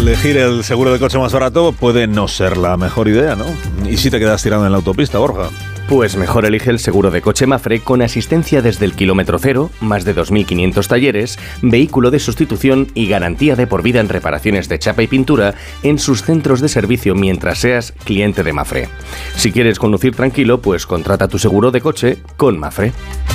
elegir el seguro de coche más barato puede no ser la mejor idea, ¿no? ¿Y si te quedas tirando en la autopista, Borja? Pues mejor elige el seguro de coche Mapfre con asistencia desde el kilómetro cero, más de 2.500 talleres, vehículo de sustitución y garantía de por vida en reparaciones de chapa y pintura en sus centros de servicio mientras seas cliente de Mapfre. Si quieres conducir tranquilo, pues contrata tu seguro de coche con Mapfre.